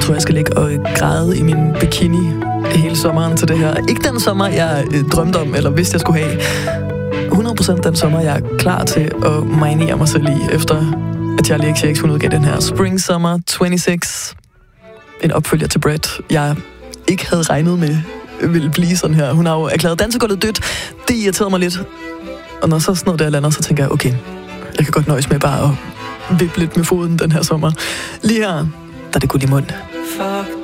tror, jeg skal ligge og græde i min bikini hele sommeren til det her. Ikke den sommer, jeg drømte om, eller vidste, jeg skulle have. 100% den sommer, jeg er klar til at marinere mig selv i, efter at Charli XCX udgav den her Spring Summer 26. En opfølger til Brett, jeg ikke havde regnet med ville blive sådan her. Hun har jo erklæret dansegulvet dødt. Det irriterede mig lidt. Og når så sådan noget der lander, så tænker jeg, okay, jeg kan godt nøjes med bare at vippe lidt med foden den her sommer. Lige her, der er det guld i mund. Fuck